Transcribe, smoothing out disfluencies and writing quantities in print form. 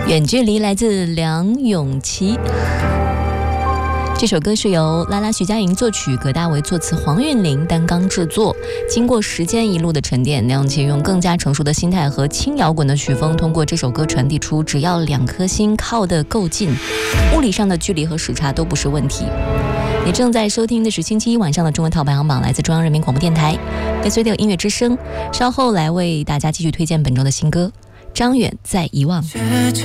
远距离来自梁咏琪。这首歌是由拉拉徐佳莹作曲，葛大为作词，黄韵玲担纲制作。经过时间一路的沉淀，梁咏琪用更加成熟的心态和轻摇滚的曲风，通过这首歌传递出只要2颗心靠得够近，物理上的距离和时差都不是问题。你正在收听的是星期一晚上的中文套排行榜，来自中央人民广播电台 S-Radio 音乐之声。稍后来为大家继续推荐本周的新歌，张远在遗忘。